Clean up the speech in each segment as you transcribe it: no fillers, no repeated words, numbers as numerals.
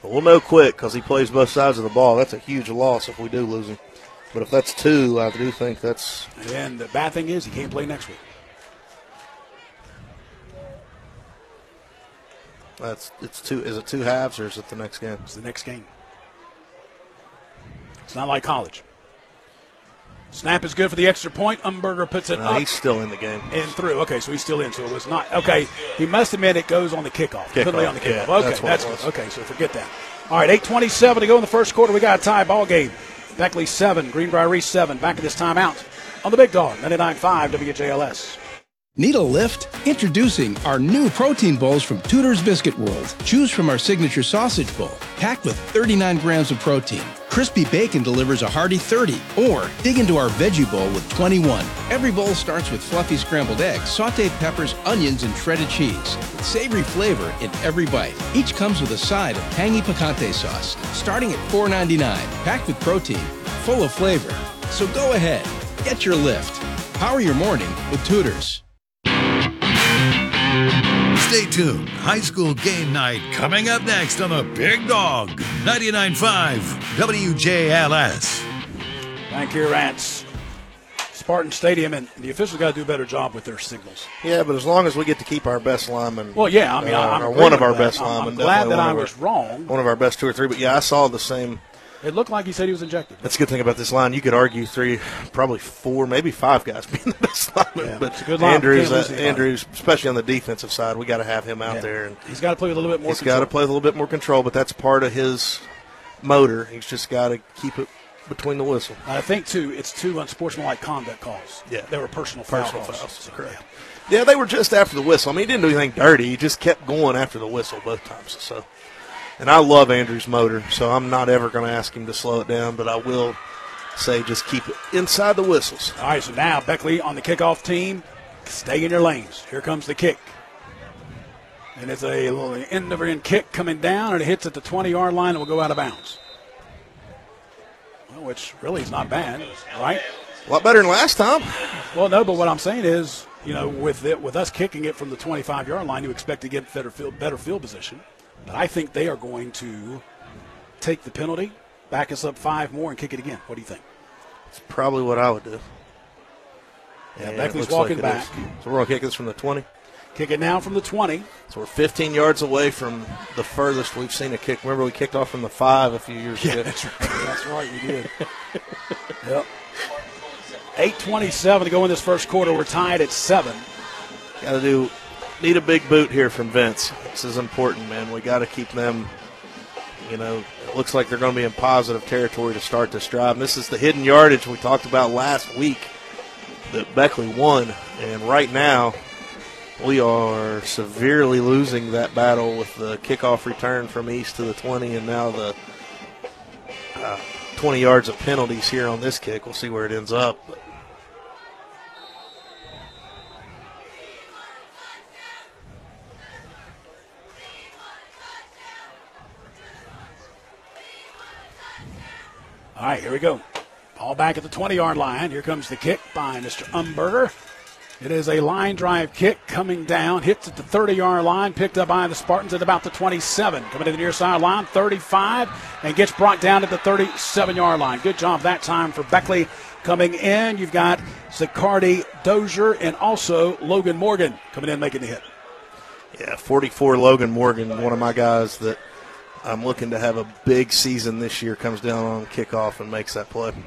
We'll know quick because he plays both sides of the ball. That's a huge loss if we do lose him. But if that's 2, I do think that's. And the bad thing is he can't play next week. It's 2. Is it 2 halves or is it the next game? It's the next game. It's not like college. Snap is good for the extra point. Umberger puts it up. He's still in the game. And through. Okay, so he's still in. So it was not. Okay, he must admit it goes on the kickoff. Kickoff, On the kickoff. yeah, Okay, that's good. Okay, so forget that. All right, 8:27 to go in the first quarter. We got a tie ball game. Beckley 7, Greenbrier East 7. Back at this timeout on the Big Dog, 99.5 WJLS. Need a lift? Introducing our new protein bowls from Tudor's Biscuit World. Choose from our signature sausage bowl, packed with 39 grams of protein. Crispy bacon delivers a hearty 30, or dig into our veggie bowl with 21. Every bowl starts with fluffy scrambled eggs, sauteed peppers, onions, and shredded cheese, with savory flavor in every bite. Each comes with a side of tangy picante sauce, starting at $4.99, packed with protein, full of flavor. So go ahead, get your lift. Power your morning with Tudor's. Stay tuned. High school game night coming up next on the Big Dog, 99.5 WJLS. Thank you, Rants. Spartan Stadium, and the officials got to do a better job with their signals. Yeah, but as long as we get to keep our best linemen. Well, yeah, I mean, or one of our best I'm linemen. glad that I was wrong. One of our best 2 or 3, but yeah, I saw the same. It looked like he said he was injected. That's a good thing about this line. You could argue 3, probably 4, maybe 5 guys being the best lineman. Yeah, but it's a good line. Andrews, especially on the defensive side, we got to have him out there. And he's got to play with a little bit more He's control. got to play with a little bit more control, but that's part of his motor. He's just got to keep it between the whistle. I think, too, it's 2 unsportsmanlike conduct calls. Yeah. They were personal Fouls. So, Correct. Yeah, they were just after the whistle. I mean, he didn't do anything dirty. He just kept going after the whistle both times. So. And I love Andrew's motor, so I'm not ever going to ask him to slow it down, but I will say just keep it inside the whistles. All right, so now Beckley on the kickoff team. Stay in your lanes. Here comes the kick. And it's a little end-over-end kick coming down, and it hits at the 20-yard line and will go out of bounds. Well, which really is not bad, right? A lot better than last time. Well, no, but what I'm saying is, with us kicking it from the 25-yard line, you expect to get better field position. But I think they are going to take the penalty, back us up 5 more, and kick it again. What do you think? It's probably what I would do. Yeah, Beckley's walking back. So we're going to kick this from the 20? Kick it now from the 20. So we're 15 yards away from the furthest we've seen a kick. Remember, we kicked off from the 5 a few years ago. That's right. That's right, we did. Yep. 8:27 to go in this first quarter. We're tied at 7. Need a big boot here from Vince. This is important, man. We got to keep them, it looks like they're going to be in positive territory to start this drive. And this is the hidden yardage we talked about last week that Beckley won. And right now, we are severely losing that battle with the kickoff return from East to the 20 and now the 20 yards of penalties here on this kick. We'll see where it ends up. All right, here we go. Ball back at the 20-yard line. Here comes the kick by Mr. Umberger. It is a line drive kick coming down, hits at the 30-yard line, picked up by the Spartans at about the 27. Coming to the near sideline, 35, and gets brought down to the 37-yard line. Good job that time for Beckley. Coming in, you've got Zaccardi Dozier and also Logan Morgan coming in making the hit. Yeah, 44 Logan Morgan, one of my guys that I'm looking to have a big season this year, comes down on kickoff and makes that play.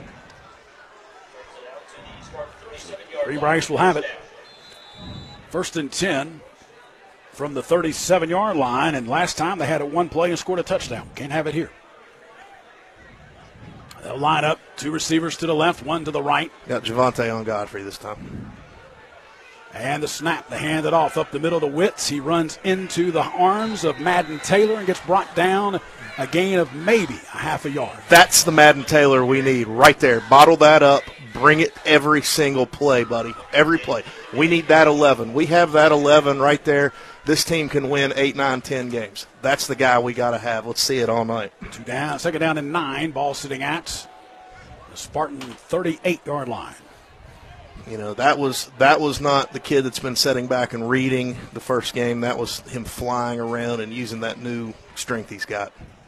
Bryce will have it. 1st and 10 from the 37-yard line, and last time they had it one play and scored a touchdown. Can't have it here. They'll line up 2 receivers to the left, 1 to the right. Got Javante on Godfrey this time. And the snap, they hand it off up the middle to Witz. He runs into the arms of Madden Taylor and gets brought down a gain of maybe a half a yard. That's the Madden Taylor we need right there. Bottle that up. Bring it every single play, buddy. Every play. We need that 11. We have that 11 right there. This team can win 8, 9, 10 games. That's the guy we got to have. Let's see it all night. 2 down, 2nd down and 9. Ball sitting at the Spartan 38-yard line. That was not the kid that's been sitting back and reading the first game. That was him flying around and using that new strength he's got.